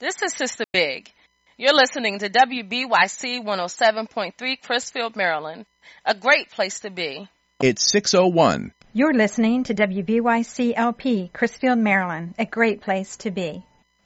This is Sister Big. You're listening to WBYC 107.3 Crisfield, Maryland. A great place to be. It's 6:01. You're listening to WBYC LP, Crisfield, Maryland. A great place to be.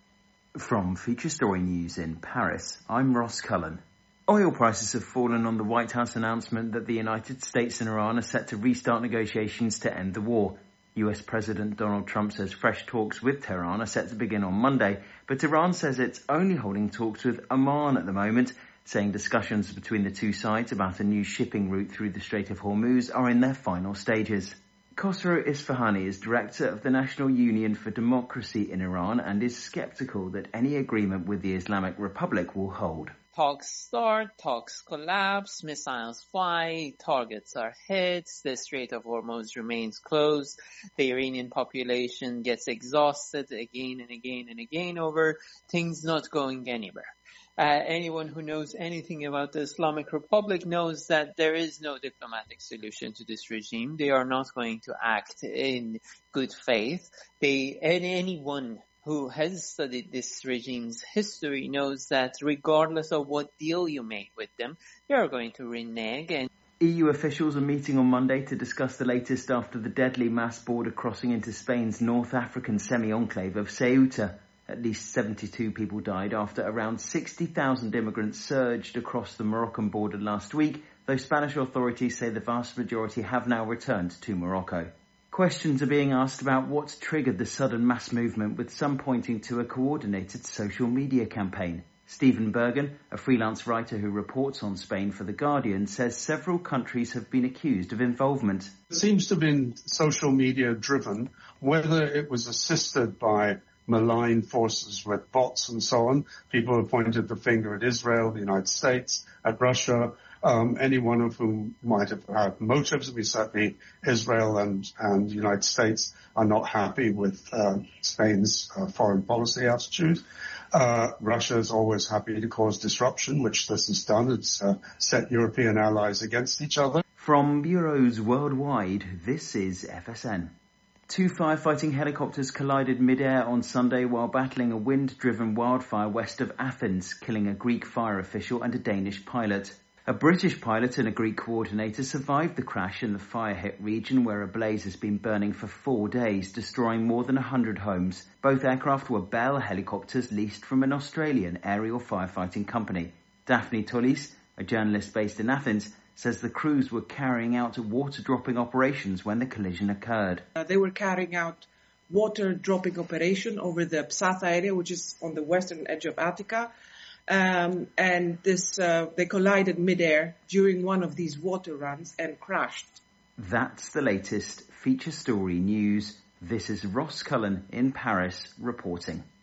From Feature Story News in Paris, I'm Ross Cullen. Oil prices have fallen on the White House announcement that the United States and Iran are set to restart negotiations to end the war. US President Donald Trump says fresh talks with Tehran are set to begin on Monday, but Iran says it's only holding talks with Oman at the moment, saying discussions between the two sides about a new shipping route through the Strait of Hormuz are in their final stages. Khosrow Isfahani is director of the National Union for Democracy in Iran and is skeptical that any agreement with the Islamic Republic will hold. Talks start, talks collapse, missiles fly, targets are hit, the Strait of Hormuz remains closed, the Iranian population gets exhausted again and again and again over things not going anywhere. Anyone who knows anything about the Islamic Republic knows that there is no diplomatic solution to this regime. They are not going to act in good faith. Anyone who has studied this regime's history knows that regardless of what deal you make with them, they are going to renege. And EU officials are meeting on Monday to discuss the latest after the deadly mass border crossing into Spain's North African semi-enclave of Ceuta. At least 72 people died after around 60,000 immigrants surged across the Moroccan border last week, though Spanish authorities say the vast majority have now returned to Morocco. Questions are being asked about what's triggered the sudden mass movement, with some pointing to a coordinated social media campaign. Stephen Bergen, a freelance writer who reports on Spain for The Guardian, says several countries have been accused of involvement. It seems to have been social media driven, whether it was assisted by malign forces with bots and so on. People have pointed the finger at Israel, the United States, at Russia, any one of whom might have had motives. We certainly, Israel and the United States are not happy with Spain's foreign policy attitude. Russia is always happy to cause disruption, which this has done. It's set European allies against each other. From bureaus worldwide, this is FSN. Two firefighting helicopters collided mid-air on Sunday while battling a wind-driven wildfire west of Athens, killing a Greek fire official and a Danish pilot. A British pilot and a Greek coordinator survived the crash in the fire-hit region where a blaze has been burning for 4 days, destroying more than 100 homes. Both aircraft were Bell helicopters leased from an Australian aerial firefighting company. Daphne Tullis, a journalist based in Athens, says the crews were carrying out water-dropping operations when the collision occurred. They were carrying out water-dropping operation over the Psatha area, which is on the western edge of Attica. They collided midair during one of these water runs and crashed. That's the latest Feature Story News. This is Ross Cullen in Paris reporting.